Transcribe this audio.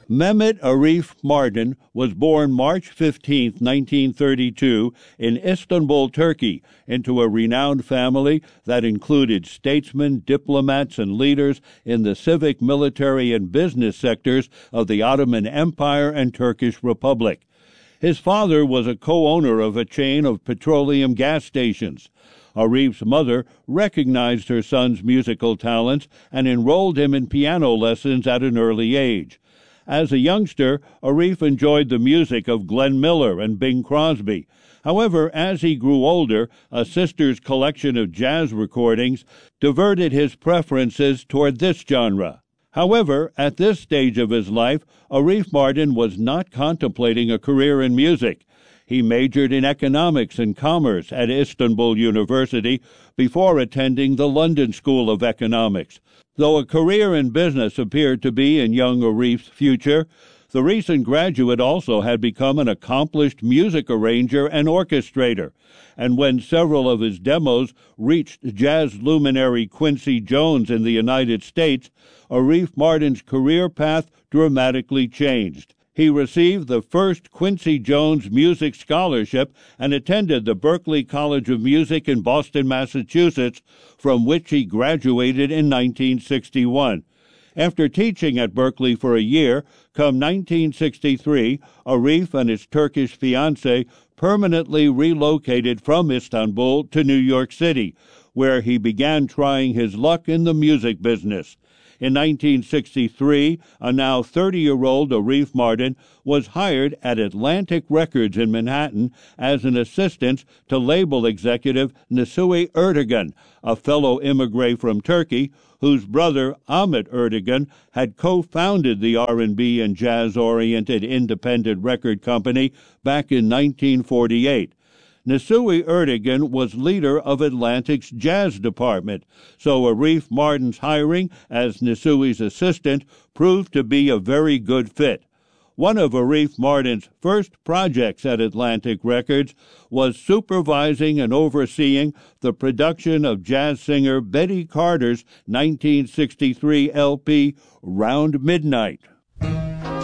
Mehmet Arif Mardin was born March 15, 1932, in Istanbul, Turkey, into a renowned family that included statesmen, diplomats, and leaders in the civic, military, and business sectors of the Ottoman Empire and Turkish Republic. His father was a co-owner of a chain of petroleum gas stations. Arif's mother recognized her son's musical talents and enrolled him in piano lessons at an early age. As a youngster, Arif enjoyed the music of Glenn Miller and Bing Crosby. However, as he grew older, a sister's collection of jazz recordings diverted his preferences toward this genre. However, at this stage of his life, Arif Mardin was not contemplating a career in music. He majored in economics and commerce at Istanbul University before attending the London School of Economics. Though a career in business appeared to be in young Arif's future, the recent graduate also had become an accomplished music arranger and orchestrator, and when several of his demos reached jazz luminary Quincy Jones in the United States, Arif Mardin's career path dramatically changed. He received the first Quincy Jones Music Scholarship and attended the Berklee College of Music in Boston, Massachusetts, from which he graduated in 1961. After teaching at Berklee for a year, come 1963, Arif and his Turkish fiancée permanently relocated from Istanbul to New York City, where he began trying his luck in the music business. In 1963, a now 30-year-old Arif Mardin was hired at Atlantic Records in Manhattan as an assistant to label executive Nasuhi Ertegun, a fellow immigrant from Turkey, whose brother Ahmet Ertegun had co-founded the R&B and jazz-oriented independent record company back in 1948. Nasuhi Ertegun was leader of Atlantic's jazz department, so Arif Mardin's hiring as Nasuhi's assistant proved to be a very good fit. One of Arif Mardin's first projects at Atlantic Records was supervising and overseeing the production of jazz singer Betty Carter's 1963 LP, Round Midnight.